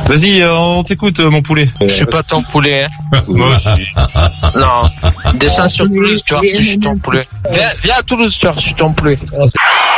Vas-y, on t'écoute, mon poulet. Je suis pas ton poulet. Hein. Moi aussi. Non. Descends sur Toulouse, tu vois, je suis ton poulet. Viens à Toulouse, tu vois, je suis ton poulet.